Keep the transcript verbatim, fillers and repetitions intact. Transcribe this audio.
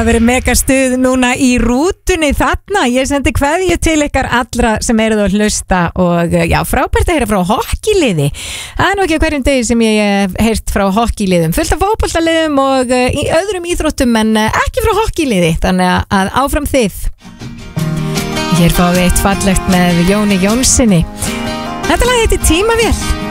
hafa verið mega stuð núna í rútunni þarna. Ég sendi kveðju til ykkar allra sem eruð að hlusta og já, frábært að heyra frá hokkiliði. Það er nú ekki hverjum degi sem ég hef heyrt frá hokkiliðum. Fullt af fótboltaliðum og í öðrum íþróttum en ekki frá hokkiliði. Þannig að áfram þið. Hér fáum við eitt fallegt með Jóni Jónssoni. Þetta lag heitir Tímavél.